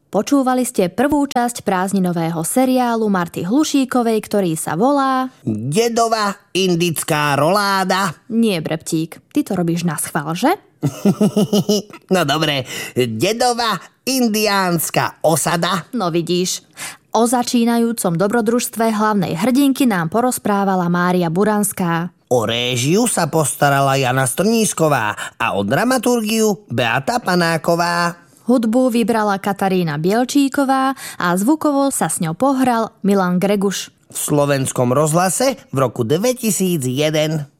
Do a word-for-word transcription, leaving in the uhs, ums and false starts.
Počúvali ste prvú časť prázdninového seriálu Marty Hlušíkovej, ktorý sa volá Dedova indická roláda. Nie, Breptík, ty to robíš na schvál, že? No dobre, Dedova indiánska osada. No vidíš, o začínajúcom dobrodružstve hlavnej hrdinky nám porozprávala Mária Buranská. O réžiu sa postarala Jana Strnísková a o dramaturgiu Beata Panáková. Hudbu vybrala Katarína Bielčíková a zvukovo sa s ňou pohral Milan Greguš. V Slovenskom rozhlase v roku dvetisícjeden.